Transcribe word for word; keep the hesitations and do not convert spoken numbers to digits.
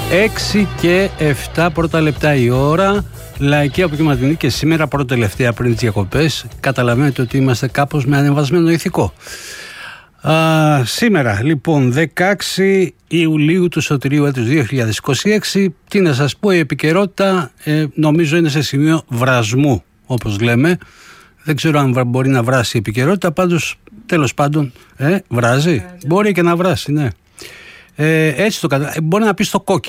έξι και επτά πρώτα λεπτά η ώρα. Λαϊκή Αποκυματινή και σήμερα πρώτη τελευταία πριν τις διακοπές. Καταλαβαίνετε ότι είμαστε κάπως με ανεβασμένο ηθικό. Α, σήμερα λοιπόν δεκαέξι Ιουλίου του Σωτηρίου έτους δύο χιλιάδες είκοσι έξι. Τι να σας πω, η επικαιρότητα ε, νομίζω είναι σε σημείο βρασμού, όπως λέμε. Δεν ξέρω αν μπορεί να βράσει η επικαιρότητα, πάντως τέλος πάντων ε, βράζει. Μπορεί και να βράσει, ναι. Ε, έτσι το κατα... Μπορεί να πει στο κόκκι.